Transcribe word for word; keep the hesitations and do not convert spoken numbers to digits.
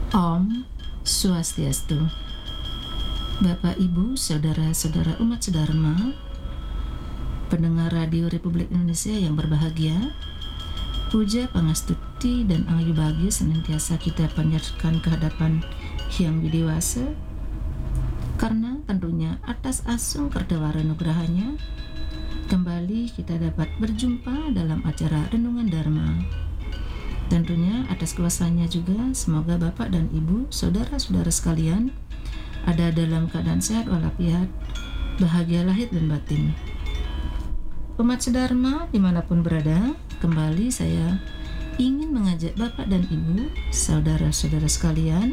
Om Swastiastu. Bapak, Ibu, saudara-saudara umat sedharma, pendengar Radio Republik Indonesia yang berbahagia, puja, pangastuti, dan angyu bahagia senantiasa kita panjatkan ke hadapan Hyang Widewasa, karena tentunya atas asung kerdawara nugrahanya, kembali kita dapat berjumpa dalam acara Renungan Dharma. Tentunya atas kuasanya juga, semoga Bapak dan Ibu, saudara-saudara sekalian, ada dalam keadaan sehat walafiat, bahagia lahir dan batin. Umat sedharma dimanapun berada, kembali saya ingin mengajak Bapak dan Ibu, saudara-saudara sekalian,